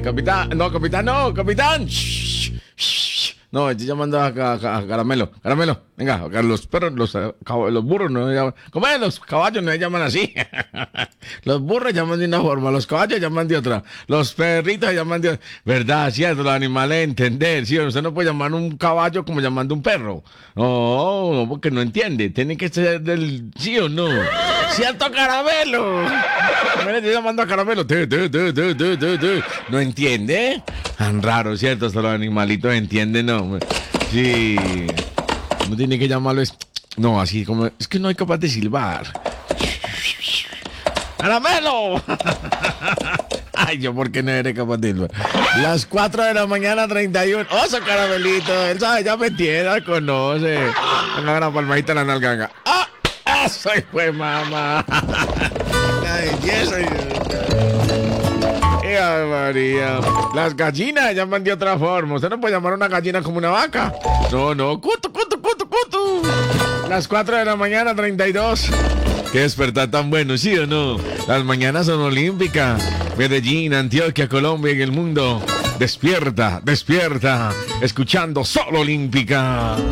capitán, no, capitán, no, capitán. No, estoy llamando a Caramelo. Caramelo, venga, a los perros, los burros no se llaman. ¿Cómo es? Los caballos no se llaman así. Los burros llaman de una forma, los caballos llaman de otra, los perritos llaman de otra. ¿Verdad? Cierto, los animales entender, ¿sí? Usted no puede llamar un caballo como llamando un perro. No, porque no entiende. Tiene que ser del sí o no. ¡Cierto, Caramelo! Me estoy llamando a Caramelo. ¿No entiende? Tan raro, ¿cierto? Hasta los animalitos entienden, ¿no? Sí. No tiene que llamarlo. No, así como. Es que no hay capaz de silbar. ¡Caramelo! Ay, yo, ¿por qué no eres capaz de silbar? Las 4 de la mañana, 31. ¡Oso, Caramelito! Él sabe, ya me entiende, conoce. Haga una palmadita en la nalganga. ¡Ah! ¡Eso fue, mamá! La belleza. ¡Ay, María! Las gallinas llaman de otra forma. Usted no puede llamar a una gallina como una vaca. No, no. ¡Cutu, cutu, cutu, cutu! Las 4 de la mañana, 32. ¡Qué despertar tan bueno! ¿Sí o no? Las mañanas son olímpicas. Medellín, Antioquia, Colombia y el mundo. Despierta, despierta. Escuchando Solo Olímpica.